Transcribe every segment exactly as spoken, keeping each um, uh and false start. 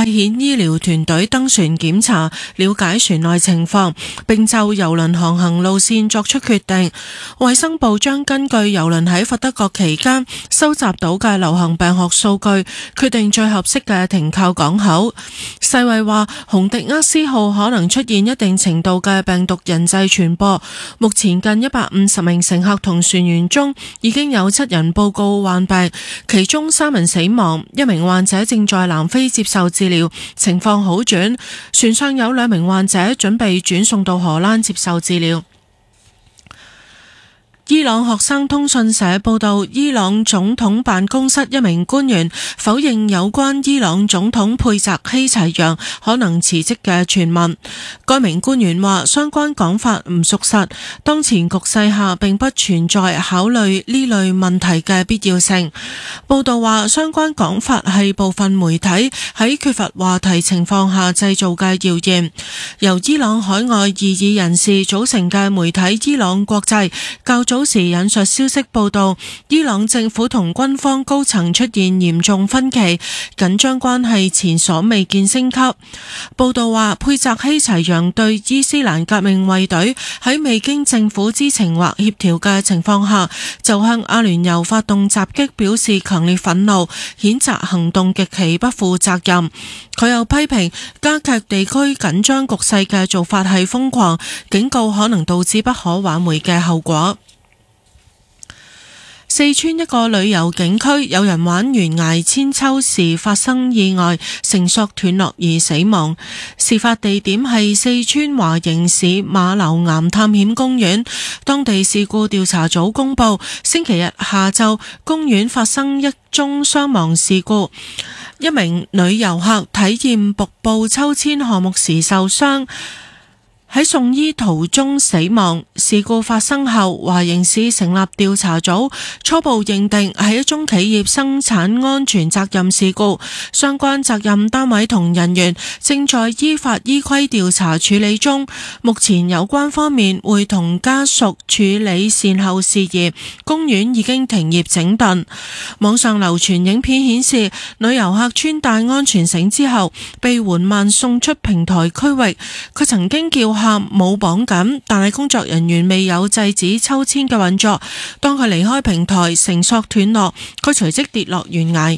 派遣醫療團隊登船檢查，了解船內情況，並就郵輪航行路線作出決定。衛生部將根據郵輪喺佛得角期間收集到嘅流行病學數據，決定最合適嘅停靠港口。世衛話，洪迪厄斯號可能出現一定程度嘅病毒人際傳播。目前近一百五十名乘客同船員中，已經有七人報告患病，其中三人死亡，一名患者正在南非接受治療，情況好轉。船上有兩名患者準備轉送到荷蘭接受治療。伊朗學生通訊社報道，伊朗總統辦公室一名官員否認有關伊朗總統佩澤希齊揚可能辭職嘅傳聞。該名官員話，相關講法唔屬實，當前局勢下並不存在考慮呢類問題嘅必要性。報道話，相關講法係部分媒體喺缺乏話題情況下製造嘅謠言。由伊朗海外異議人士組成嘅媒體伊朗國際較早時引述消息報道，伊朗政府同軍方高層出現嚴重分歧，緊張關係前所未見升級。報道話，佩澤希齊揚對伊斯蘭革命衛隊喺未經政府知情或協調嘅情況下就向阿聯酋發動襲擊表示強烈憤怒，譴責行動極其不負責任。佢又批評加劇地區緊張局勢嘅做法係瘋狂，警告可能導致不可挽回嘅後果。四川一個旅遊景區有人玩懸崖千秋時發生意外，繩索斷落而死亡。事發地點係四川華盈市馬樓岩探險公園。當地事故調查組公布，星期日下晝公園發生一宗傷亡事故，一名女遊客體驗瀑布秋千項目時受傷，喺送醫途中死亡。事故發生後，華盈市成立調查組，初步認定係一宗企業生產安全責任事故，相關責任單位同人員正在依法依規調查處理中。目前有關方面會同家屬處理善後事宜，公園已經停業整頓。網上流傳影片顯示，女遊客穿戴安全繩之後被緩慢送出平台區域，佢曾經叫喊冇綁緊，但係工作人員未有制止秋千嘅運作。當佢離開平台，繩索斷落，佢隨即跌落懸崖。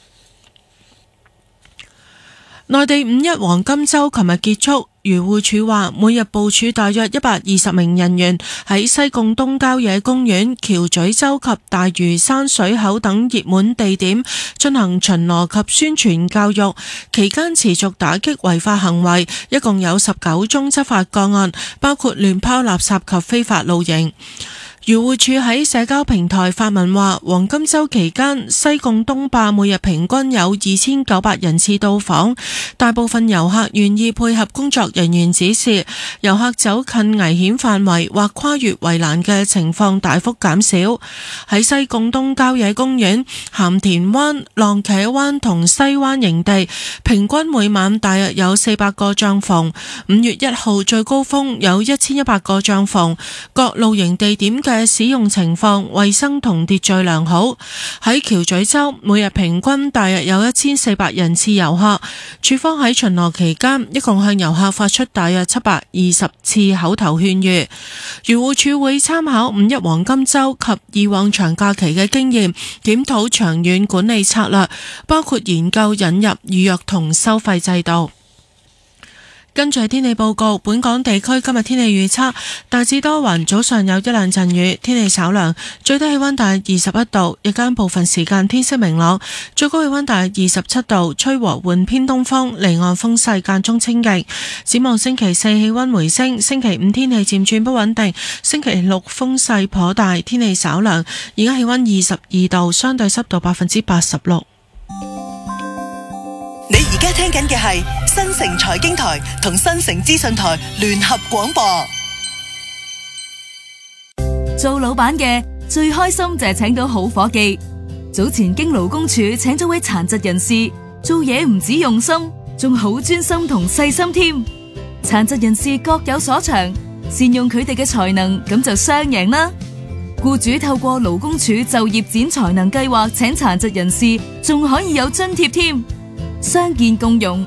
內地五一黃金週琴日結束，漁護署話每日部署大約一百二十名人員喺西貢東郊野公園、橋咀洲及大嶼山水口等熱門地點進行巡邏及宣傳教育，期間持續打擊違法行為，一共有十九宗執法個案，包括亂拋垃圾及非法露營。漁護署喺社交平台發文話，黃金週期間西貢東壩每日平均有二千九百人次到訪，大部分遊客願意配合工作人員指示，遊客走近危險範圍或跨越圍欄嘅情況大幅減少。喺西貢東郊野公園、鹹田灣、浪茄灣同西灣營地，平均每晚大約有四百個帳篷。五月一號最高峰有一千一百個帳篷，各露營地點嘅使用情況、衛生同秩序良好。喺橋咀洲，每日平均大約有一千四百人次遊客。署方喺巡邏期間，一共向遊客發出大約七百二十次口頭勸喻。漁護署會參考五一黃金週及以往長假期嘅經驗，檢討長遠管理策略，包括研究引入預約同收費制度。跟住係天氣報告，本港地區今日天氣預測大致多雲，早上有一兩陣雨，天氣稍涼，最低氣溫大約二十一度，日間部分時間天色明朗，最高氣溫大約二十七度，吹和緩偏東風，離岸風勢間中清勁。展望星期四氣溫回升，星期五天氣漸轉不穩定，星期六風勢頗大，天氣稍涼。而家氣溫二十二度，相對濕度百分之八十六。 你而家聽緊嘅係新城財經台同新城資訊台聯合廣播。 做老闆嘅最開心就係請到好伙計。早前經勞工處請咗位殘疾人士，做嘢唔止用心，仲好專心同細心添。殘疾人士各有所長，善用佢哋嘅才能，咁就雙贏啦。僱主透過勞工處就業展才能計劃請殘疾人士，仲可以有津貼添。相見共融，